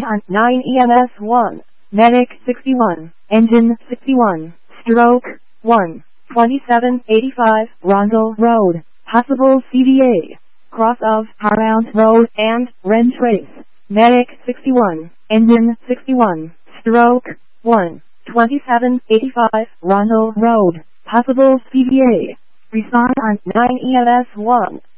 on 9 EMS 1, Medic 61, Engine 61, Stroke 1, 2785, Rondell Road, possible CVA, cross of Paramount Road and Wren Trace, Medic 61, Engine 61, Stroke 1, 2785, Rondell Road, possible CVA, respond on 9 EMS 1.